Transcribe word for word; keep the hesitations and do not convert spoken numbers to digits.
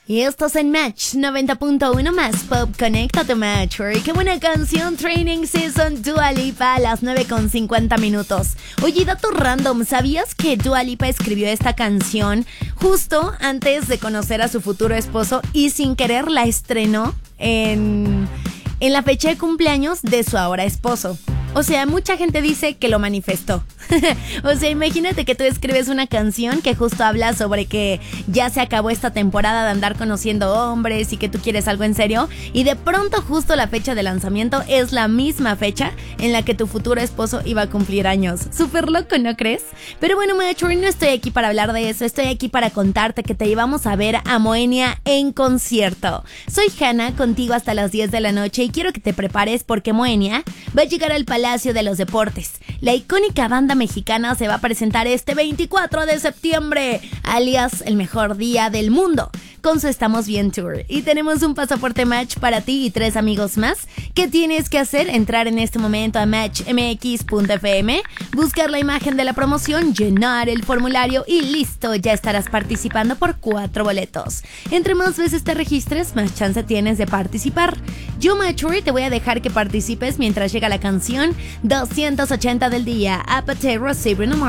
Y estos en Match noventa punto uno más Pop. Conéctate, Match. Qué buena canción, Training Season, Dua Lipa, a las nueve con cincuenta minutos. Oye, dato random, ¿sabías que Dua Lipa escribió esta canción justo antes de conocer a su futuro esposo y sin querer la estrenó en, en la fecha de cumpleaños de su ahora esposo? O sea, mucha gente dice que lo manifestó. O sea, imagínate que tú escribes una canción que justo habla sobre que ya se acabó esta temporada de andar conociendo hombres y que tú quieres algo en serio, y de pronto justo la fecha de lanzamiento es la misma fecha en la que tu futuro esposo iba a cumplir años. Súper loco, ¿no crees? Pero bueno, macho, no estoy aquí para hablar de eso, estoy aquí para contarte que te íbamos a ver a Moenia en concierto. Soy Hannah, contigo hasta las diez de la noche, y quiero que te prepares porque Moenia va a llegar al Palacio de los Deportes. La icónica banda mexicana se va a presentar este veinticuatro de septiembre, alias el mejor día del mundo, con su Estamos Bien Tour. Y tenemos un pasaporte Match para ti y tres amigos más. ¿Qué tienes que hacer? Entrar en este momento a match m x punto f m, buscar la imagen de la promoción, llenar el formulario y listo, ya estarás participando por cuatro boletos. Entre más veces te registres, más chance tienes de participar. Yo, Matchory, te voy a dejar que participes mientras llega la canción doscientos ochenta del día, Apathy Receive